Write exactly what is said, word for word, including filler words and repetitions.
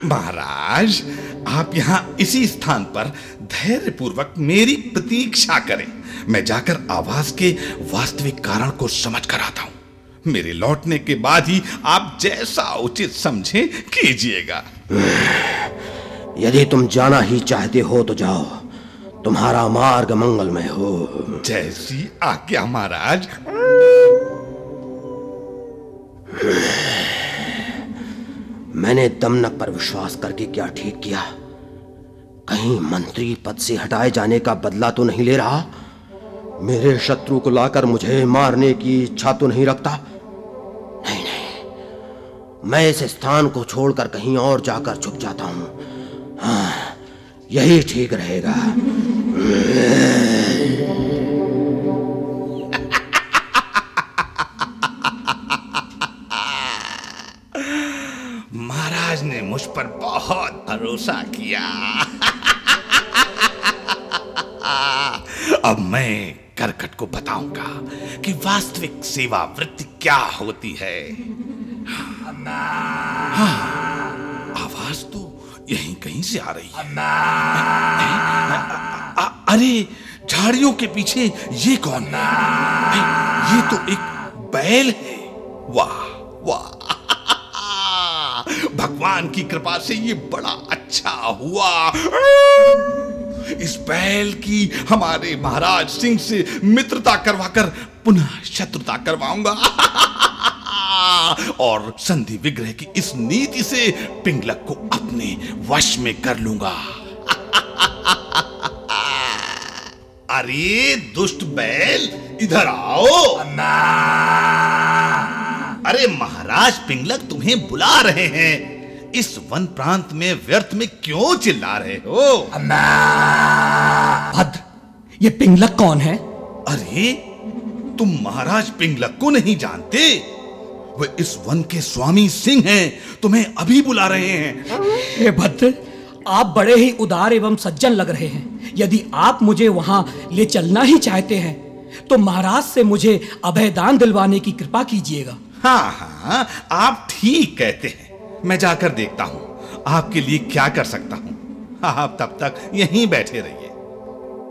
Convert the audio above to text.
महाराज, आप यहाँ इसी स्थान पर धैर्यपूर्वक मेरी प्रतीक्षा करें। मैं जाकर आवाज के वास्तविक कारण को समझ कर आता हूं। मेरे लौटने के बाद ही आप जैसा उचित समझें कीजिएगा। यदि तुम जाना ही चाहते हो तो जाओ, तुम्हारा मार्ग मंगलमय हो। जैसी आज्ञा महाराज। मैंने दमनक पर विश्वास करके क्या ठीक किया? कहीं मंत्री पद से हटाए जाने का बदला तो नहीं ले रहा? मेरे शत्रु को लाकर मुझे मारने की इच्छा तो नहीं रखता? नहीं नहीं, मैं इस स्थान को छोड़कर कहीं और जाकर छुप जाता हूं। हाँ, यही ठीक रहेगा। महाराज ने मुझ पर बहुत भरोसा किया। अब मैं करकट को बताऊंगा कि वास्तविक सेवा वृत्ति क्या होती है। हाँ, आवाज तो यहीं कहीं से आ रही है। आ, अरे, झाड़ियों के पीछे ये कौन है? ये तो एक बैल है। वाह वाह, भगवान की कृपा से ये बड़ा अच्छा हुआ। इस बैल की हमारे महाराज सिंह से मित्रता करवाकर पुनः शत्रुता करवाऊंगा और संधि विग्रह की इस नीति से पिंगलक को अपने वश में कर लूंगा। अरे दुष्ट बैल, इधर आओ। अरे महाराज पिंगलक तुम्हें बुला रहे हैं। इस वन प्रांत में व्यर्थ में क्यों चिल्ला रहे हो? भद्र, ये पिंगलक कौन है? अरे, तुम महाराज पिंगलक को नहीं जानते? वे इस वन के स्वामी सिंह हैं, तुम्हें अभी बुला रहे हैं। हे भद्र, आप बड़े ही उदार एवं सज्जन लग रहे हैं। यदि आप मुझे वहां ले चलना ही चाहते हैं तो महाराज से मुझे अभयदान दिलवाने की कृपा कीजिएगा। हाँ हाँ, आप ठीक कहते हैं। मैं जाकर देखता हूं आपके लिए क्या कर सकता हूं। आप तब तक यहीं बैठे रहिए।